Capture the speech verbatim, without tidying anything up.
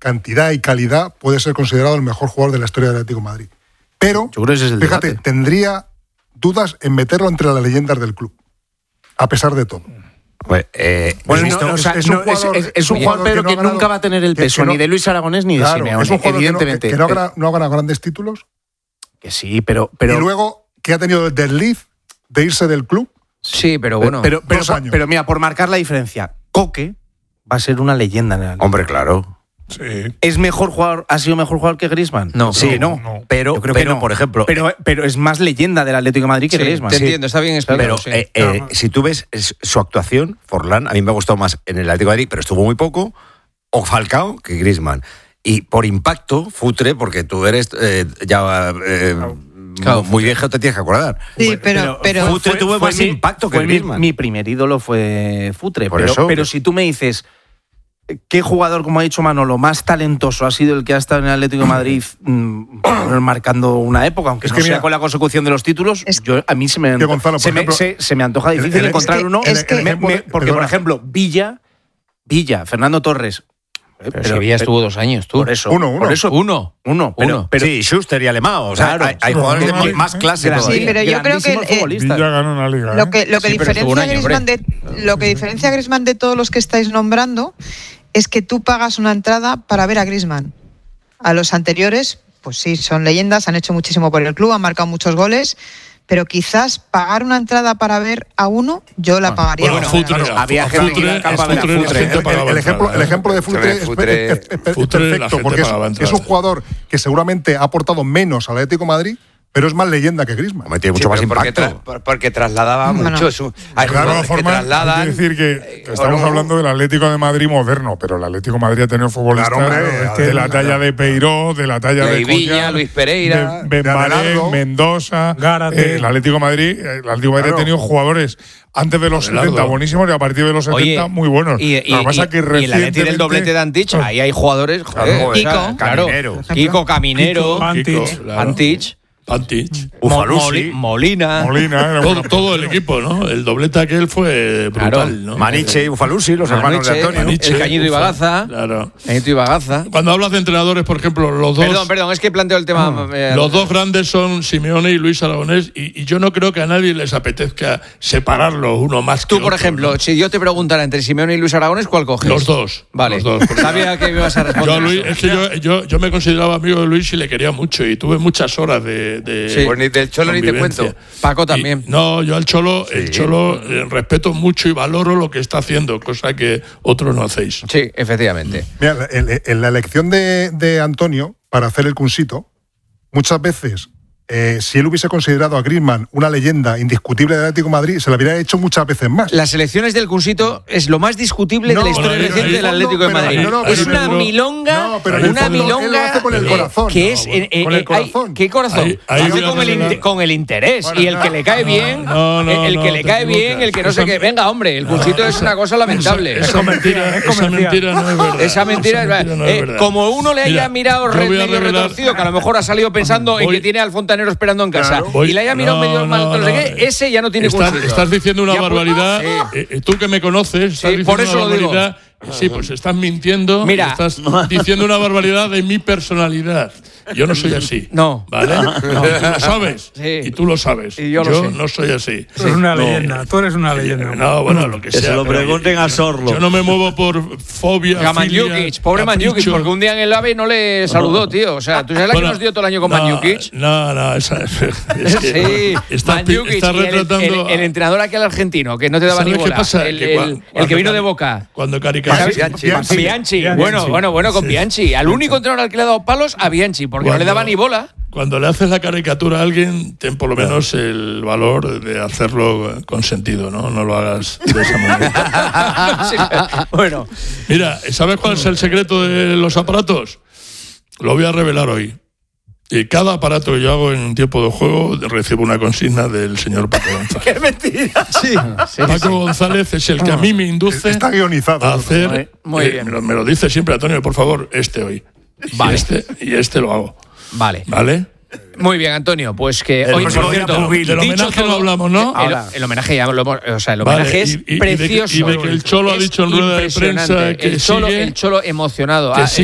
cantidad y calidad, puede ser considerado el mejor jugador de la historia del Atlético de Madrid. Pero, yo creo que ese es el fíjate, debate. tendría dudas en meterlo entre las leyendas del club, a pesar de todo. Pues, eh, Bueno, visto, no, o sea, es un no, es, jugador- es, es un es un jugador, jugador pero que no que, ha ganado- nunca va a tener el que- peso que no- ni de Luis Aragonés ni de Claro, Simeone, es un jugador evidentemente. que no, que no ha ganado, no ha ganado grandes títulos. Que sí, pero, pero y luego que ha tenido el desliz de irse del club. Sí, pero bueno. pero, pero, dos pero, años. pero mira, por marcar la diferencia, Coque va a ser una leyenda en el Atlético. hombre, claro. Sí. ¿Es mejor jugador, ha sido mejor jugador que Griezmann? No. sí, No, no. no. Pero, Yo creo pero que no. por ejemplo, Pero, pero es más leyenda del Atlético de Madrid que Sí, Griezmann. te Sí. entiendo, está bien explicado. pero sí. eh, eh, si tú ves es- su actuación, Forlán, a mí me ha gustado más en el Atlético de Madrid, pero estuvo muy poco, o Falcao que Griezmann. Y por impacto, Futre, porque tú eres eh, ya eh, Claro, muy viejo, te tienes que acordar. Sí, pero, pero, fue- Futre tuvo más mi- impacto que fue mi, Griezmann. mi primer ídolo fue Futre. Por Pero, eso. pero si tú me dices, ¿qué jugador, como ha dicho Manolo, más talentoso ha sido el que ha estado en el Atlético de Madrid mm, marcando una época, aunque Es no que sea mira, con la consecución de los títulos? es- yo, a mí se me, que Gonzalo, por se, me, ejemplo, se- se me antoja difícil el- el- encontrar es que- uno. es que- me- ejemplo me- de- porque, perdona. por ejemplo, Villa, Villa, Fernando Torres. eh, Pero Sevilla estuvo dos años, tú. Por eso, Uno, uno. por eso, Uno. uno, pero, Uno. pero sí, Schuster y Alemão. O sea, Claro, hay, hay sí, jugadores de normal, más clase gran- todavía. Sí, pero yo creo que, grandísimos eh, futbolistas. Villa ganó una liga. lo que, lo que Sí, pero estuvo diferencia un a año, Griezmann de, lo que diferencia a Griezmann de todos los que estáis nombrando es que tú pagas una entrada para ver a Griezmann. A los anteriores, pues sí, son leyendas, han hecho muchísimo por el club, han marcado muchos goles, pero quizás pagar una entrada para ver a uno, yo la pagaría. Bueno, para ver a Futre, Griezmann. había a gente que iba Futre, al campo a a ver a Futre la Futre. gente El, pagaba el ejemplo, entrada, el ¿eh? ejemplo de Futre es, Futre- es- es- es Futre, la perfecto, gente porque es, pagaba entrada. es un jugador que seguramente ha aportado menos al Atlético de Madrid, pero es más leyenda que Griezmann. Hombre, tiene mucho Sí, más pero porque, impacto. tra- por- porque trasladaba Bueno. mucho. Su, hay De todas jugadores que formas, trasladan. hay que decir que eh, estamos o no. hablando del Atlético de Madrid moderno, pero el Atlético de Madrid ha tenido futbolistas Claro, hombre, es que- de la talla de Peiró, de la talla De de Villa, Collar, Luis Pereira, de Ben de Baré, Adelardo, Mendoza, Gárate. eh, el Atlético de Madrid, el Atlético de Madrid Claro. ha tenido jugadores antes de los Adelardo. setenta buenísimos y a partir de los setenta Oye, muy buenos. Y, y, Lo que pasa y- es que y el Atleti recientemente del doblete de Antich, ahí hay jugadores. Joder, Claro, o sea, Kiko. claro. Caminero. Kiko Caminero, Kiko, Kiko, claro. Antich, Pantich. Ufalusi. Moli- Molina. Molina era Todo, bueno. todo el equipo, ¿no? El doblete aquel fue brutal, Claro. ¿no? Maniche y Ufalusi, los hermanos de Maniche, Antonio. Maniche, el Cañito y Ufa. Bagaza. Claro. Cañito y Bagaza. Cuando hablas de entrenadores, por ejemplo, los dos. Perdón, perdón, es que planteo el tema. eh, Los dos grandes son Simeone y Luis Aragonés, y, y yo no creo que a nadie les apetezca separarlos uno más que Tú, por otro, ejemplo, ¿no? si yo te preguntara entre Simeone y Luis Aragonés, ¿cuál coges? Los dos. Vale. Los dos, porque- Sabía que me ibas a responder. Yo, Luis, eso. es que yo, yo, yo me consideraba amigo de Luis y le quería mucho, y tuve muchas horas de. de Sí. Pues ni del Cholo ni te convivencia. cuento. Paco Y- también. no, yo al Cholo, el Cholo eh, respeto mucho y valoro lo que está haciendo, cosa que otros no hacéis. Sí, efectivamente. Mira, en, en la elección de, de Antonio para hacer el Cunsito, muchas veces, eh, si él hubiese considerado a Griezmann una leyenda indiscutible del Atlético de Madrid, se lo habría hecho muchas veces más. Las elecciones del Cunsito es lo más discutible No, de la historia pero reciente en el del Atlético de fondo, Madrid. pero- no, no, es pero en una el fondo- milonga, No, pero en el una fondo él lo milonga hace con el eh, corazón. que No, es eh, eh, con el eh, corazón. hay- ¿qué corazón? Ahí- ahí Hace voy a con, el revelar- inte- con el interés Bueno, y el no, que le cae no, bien, no, no, el que no, le te cae bien, equivocas. el que no sé Esa- qué. Venga, hombre, el Cunsito es una cosa lamentable. Esa, esa mentira, esa mentira no es verdad. Esa mentira, es mentira no eh, es verdad. como uno le haya Mira, mirado yo re- voy a medio revelar- retorcido, que a lo mejor ha salido pensando en Voy- que tiene al fontanero esperando en casa, Claro. Voy- y le haya mirado no, medio mal, no, no sé no. qué, ese ya no tiene Estás, Cunsito. estás diciendo una Ya, pues, barbaridad. sí. eh, eh, tú que me conoces, estás Sí, diciendo por eso una lo digo. barbaridad. Sí, pues estás mintiendo. Mira. Estás diciendo una barbaridad de mi personalidad. Yo no soy así. No. ¿Vale? No, tú lo sabes. Sí. Y tú lo sabes. Y yo lo sé. no soy así. Tú eres una No. leyenda, tú eres una leyenda. No, bueno, lo que Que sea. se lo pero pregunten a Sorlo. Yo no me muevo por fobia. A filia, Mandzukic, pobre capricho. Mandzukic, porque un día en el AVE no le saludó, tío. O sea, ¿tú sabes la Bueno, que nos dio todo el año con no, Mandzukic? No, no, esa es. es que Sí, está, Mandzukic está y el, retratando. el- el entrenador aquel argentino, que no te daba ¿Sabes ni qué bola. pasa? El, Que el- cua- el que cuando vino cari- de Boca. Cuando ¿Sabes? caricatura. Bianchi. Bianchi. Bianchi. Bueno, bueno, bueno, con Sí. Bianchi. Al único entrenador al que le ha dado palos, a Bianchi, porque no le daba ni bola. Cuando le haces la caricatura a alguien, ten por lo menos el valor de hacerlo con sentido, ¿no? No lo hagas de esa manera. Sí, bueno, Mira, ¿sabes cuál es el secreto de los aparatos? Lo voy a revelar hoy. Y cada aparato que yo hago en un tiempo de juego recibo una consigna del señor Paco González. qué mentira. Sí, sí, Paco sí. González es el que a mí me induce Está guionizado. a hacer. Muy- muy eh, bien. Me, lo, me lo dice siempre Antonio, por favor, este hoy. Vale. Y este, y este lo hago. Vale. ¿Vale? Muy bien, Antonio. Pues que El hoy, próximo por día cierto, Pubil. Del dicho homenaje no todo- hablamos, ¿no? El, Ahora. el homenaje ya lo hemos, o sea, el Vale, homenaje y- es y- y de que- precioso. y de que el Cholo ha Es dicho en rueda de prensa impresionante. que el Cholo, sigue- el Cholo emocionado. que Ah, sigue